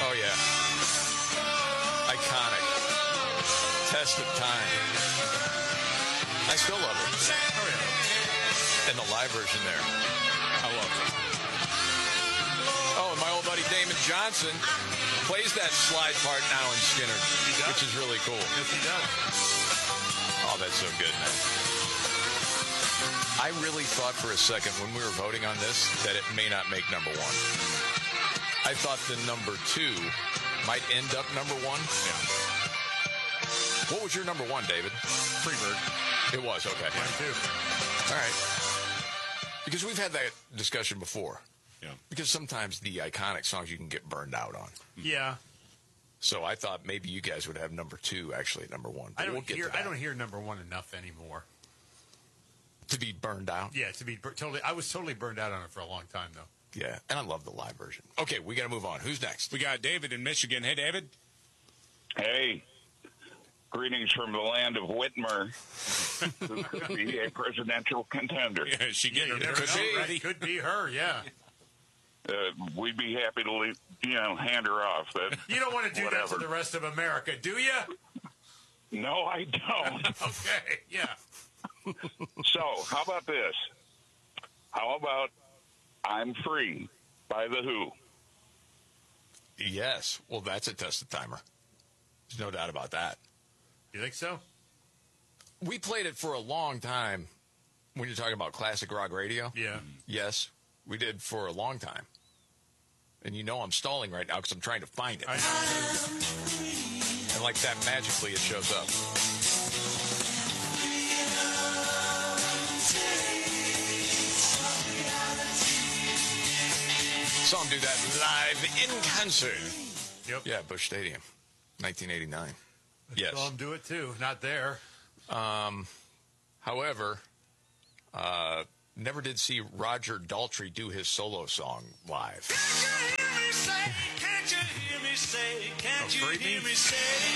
Oh, yeah. Iconic. Test of time. I still love it. Oh, yeah. And the live version there. I love it. Oh, and my old buddy Damon Johnson plays that slide part now in Skinner, which is really cool. Yes, he does. Oh, that's so good, man. I really thought for a second when we were voting on this that it may not make number one. I thought the number 2 might end up number 1. Yeah. What was your number 1, David? Freebird. It was, okay. Mine too. All right. Because we've had that discussion before. Yeah. Because sometimes the iconic songs you can get burned out on. Yeah. So I thought maybe you guys would have number 2 actually at number 1. I don't hear number 1 enough anymore. To be burned out? Yeah, to be totally. I was totally burned out on it for a long time, though. Yeah, and I love the live version. Okay, we got to move on. Who's next? We got David in Michigan. Hey, David. Hey, greetings from the land of Whitmer, who could be a presidential contender. Yeah, she Yeah, getting you her never picture know. ready? Could be her, yeah. We'd be happy to leave, hand her off. But You don't want to do that whatever. to the rest of America, do you? No, I don't. Okay, yeah. So, how about this? How about I'm Free by The Who? Yes. Well, that's a tested timer. There's no doubt about that. You think so? We played it for a long time when you're talking about classic rock radio. Yeah. Yes, we did for a long time. And you know I'm stalling right now because I'm trying to find it. I know. And like that, magically it shows up. Saw him do that live in concert. Yep. Yeah, Busch Stadium, 1989. Yes. Saw him do it, too. Not there. However, never did see Roger Daltrey do his solo song live. Free Me? Is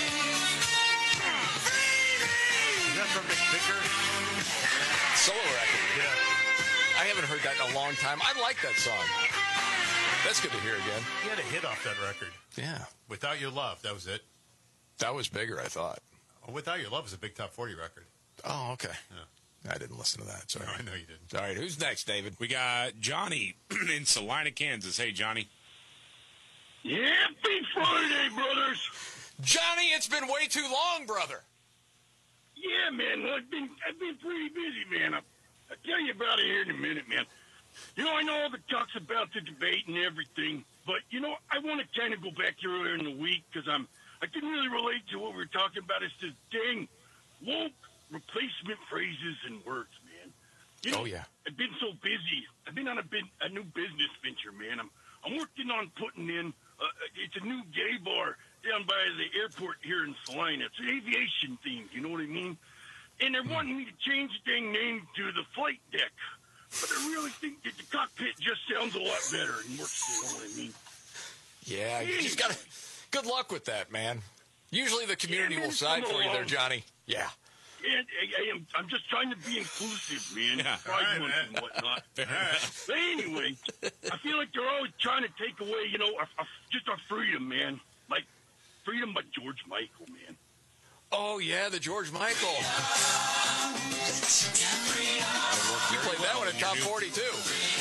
that from Mick Bicker? Solo record. Yeah. I haven't heard that in a long time. I like that song. That's good to hear again. He had a hit off that record. Yeah. Without Your Love, that was it. That was bigger, I thought. Without Your Love is a big top 40 record. Oh, okay. Yeah. I didn't listen to that. Sorry. No, I know you didn't. All right, who's next, David? We got Johnny in Salina, Kansas. Hey, Johnny. Happy Friday, brothers. Johnny, it's been way too long, brother. Yeah, man. Well, I've been pretty busy, man. I'll tell you about it here in a minute, man. I know all the talks about the debate and everything, but I want to kind of go back to earlier in the week because I can really relate to what we were talking about. It's this dang woke replacement phrases and words, man. Oh yeah. I've been so busy. I've been on a new business venture, man. I'm working on putting in. It's a new gay bar down by the airport here in Salina. It's aviation themed, you know what I mean? And they're wanting me to change the dang name to the flight deck. But I really think that the cockpit just sounds a lot better and works, you know what I mean? Yeah, you just got to... Good luck with that, man. Usually the community Yeah, man, will side come for you there, along. Johnny. Yeah. And I'm just trying to be inclusive, man. Yeah. Pride Month and whatnot. But anyway, I feel like they're always trying to take away, just our freedom, man. Like Freedom by George Michael, man. Oh, yeah, the George Michael. You played that one at Top 40, too.